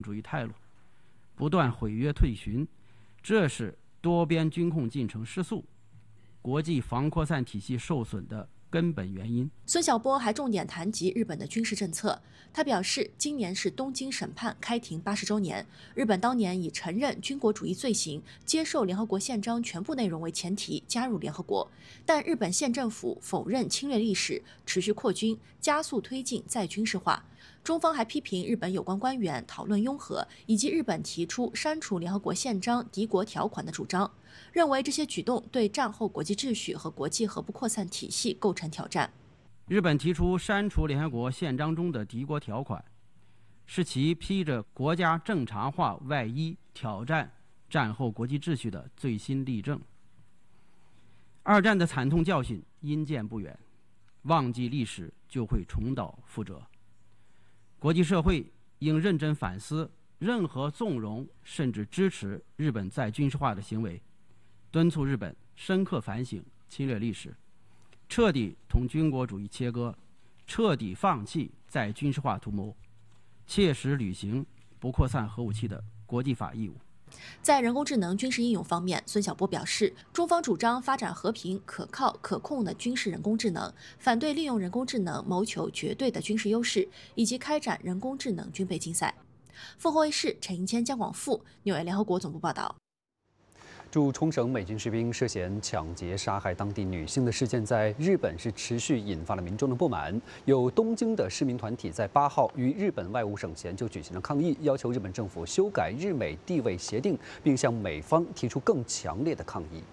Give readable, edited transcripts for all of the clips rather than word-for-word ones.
主义态度，不断毁约退群，这是多边军控进程失速、国际防扩散体系受损的根本原因。 孙晓波还重点谈及日本的军事政策。他表示，今年是东京审判开庭80周年，日本当年以承认军国主义罪行、接受联合国宪章全部内容为前提加入联合国，但日本县政府否认侵略历史，持续扩军，加速推进再军事化。中方还批评日本有关官员讨论拥核，以及日本提出删除联合国宪章敌国条款的主张，认为这些举动对战后国际秩序和国际核不扩散体系构成挑战。 日本提出删除联合国宪章中的敌国条款，是其披着国家正常化外衣挑战战后国际秩序的最新例证。二战的惨痛教训因见不远，忘记历史就会重蹈覆辙。国际社会应认真反思任何纵容甚至支持日本再军事化的行为，敦促日本深刻反省侵略历史，彻底同军国主义切割，彻底放弃再军事化图谋，切实履行不扩散核武器的国际法义务。 在人工智能军事应用方面，孙晓波表示，中方主张发展和平、可靠、可控的军事人工智能，反对利用人工智能谋求绝对的军事优势，以及开展人工智能军备竞赛。凤凰卫视陈银谦、姜广富，纽约联合国总部报道。 驻冲绳美军士兵涉嫌抢劫杀害当地女性的事件，在日本是持续引发了民众的不满。有东京的市民团体在8号与日本外务省前就举行了抗议，要求日本政府修改日美地位协定，并向美方提出更强烈的抗议。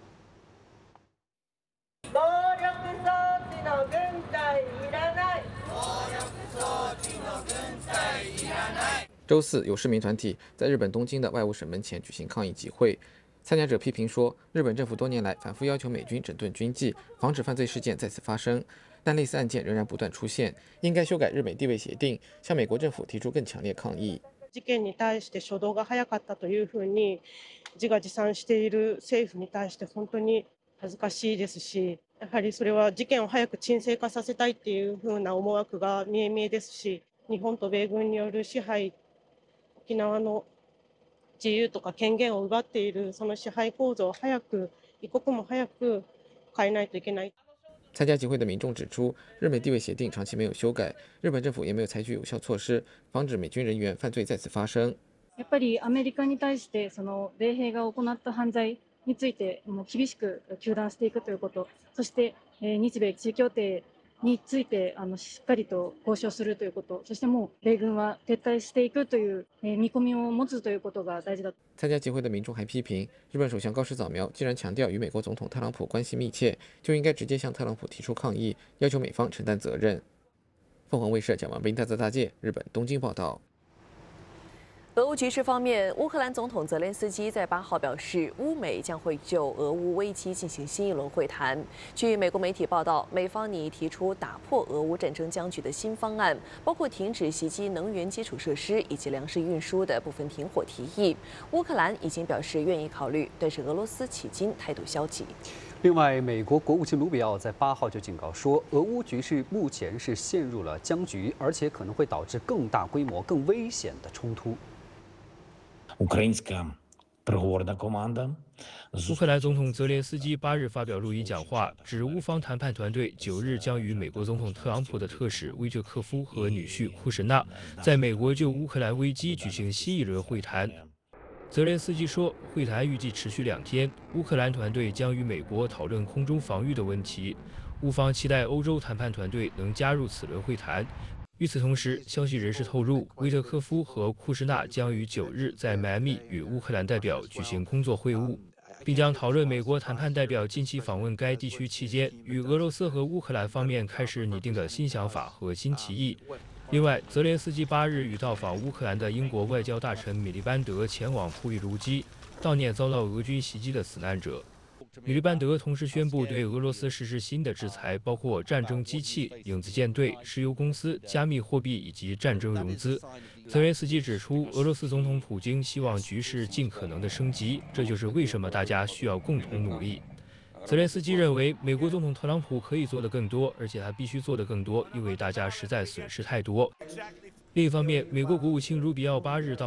周四，有市民团体在日本东京的外务省门前举行抗议集会。参加者批评说，日本政府多年来反复要求美军整顿军纪，防止犯罪事件再次发生，但类似案件仍然不断出现，应该修改日美地位协定，向美国政府提出更强烈抗议。 事件に対して初動が早かったというふうに自画自賛している政府に対して本当に恥ずかしいですし、やはりそれは事件を早く沈静化させたいっていうふうな思惑が見え見えですし、日本と米軍による支配、沖縄の自由とか権限を奪っているその支配構造を早く一刻も早く変えないといけない。 参加集会的民众指出，日美地位协定长期没有修改，日本政府也没有采取有效措施，防止美军人员犯罪再次发生。 やっぱりアメリカに対してその米兵が行った犯罪について厳しく糾弾していくということ、そして日米地位協定についてしっかりと交渉するということ、そしてもう米軍は撤退していくという見込みを持つということが大事だ。 参加集会的民众还批评，日本首相高市早苗既然强调与美国总统特朗普关系密切，就应该直接向特朗普提出抗议，要求美方承担责任。凤凰卫视蒋万斌、大泽大介，日本东京报道。 俄乌局势方面，乌克兰总统泽连斯基在8号表示，乌美将会就俄乌危机进行新一轮会谈。据美国媒体报道，美方拟提出打破俄乌战争僵局的新方案，包括停止袭击能源基础设施以及粮食运输的部分停火提议。乌克兰已经表示愿意考虑，但是俄罗斯迄今态度消极。 另外，美国国务卿卢比奥在8号就警告说，俄乌局势目前是陷入了僵局，而且可能会导致更大规模、更危险的冲突。 乌克兰总统泽连斯基8日发表录音讲话，指乌方谈判团队9日将与美国总统特朗普的特使威特科夫和女婿库什纳在美国就乌克兰危机举行新一轮会谈。泽连斯基说，会谈预计持续2天，乌克兰团队将与美国讨论空中防御的问题，乌方期待欧洲谈判团队能加入此轮会谈。与此同时，消息人士透露，威特科夫和库什纳将于9日在迈阿密与乌克兰代表举行工作会晤，并将讨论美国谈判代表近期访问该地区期间与俄罗斯和乌克兰方面开始拟定的新想法和新提议。另外，泽连斯基8日与到访乌克兰的英国外交大臣米利班德前往普里卢基，悼念遭到俄军袭击的死难者。米利班德同时宣布对俄罗斯实施新的制裁，包括战争机器、影子舰队、石油公司、加密货币以及战争融资。泽连斯基指出，俄罗斯总统普京希望局势尽可能的升级，这就是为什么大家需要共同努力。泽连斯基认为，美国总统特朗普可以做得更多，而且他必须做得更多，因为大家实在损失太多。另一方面，美国国务卿卢比奥8日到